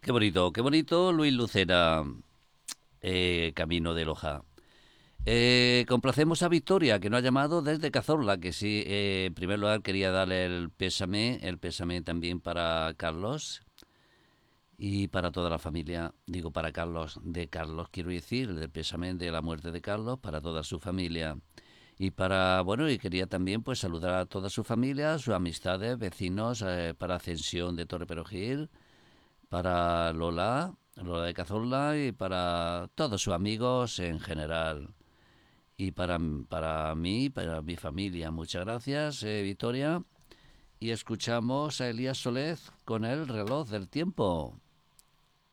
qué bonito, Luis Lucena, Camino de Loja. Complacemos a Victoria, que nos ha llamado desde Cazorla, que sí, en primer lugar quería darle el pésame también para Carlos y para toda la familia. Digo, para Carlos, de Carlos quiero decir, el pésame de la muerte de Carlos, para toda su familia. Y bueno, y quería también pues saludar a toda su familia, sus amistades, vecinos, para Ascensión de Torre Perojil, para Lola de Cazorla y para todos sus amigos en general. Y para mí, para mi familia. Muchas gracias, Victoria. Y escuchamos a Elías Solez con el reloj del tiempo.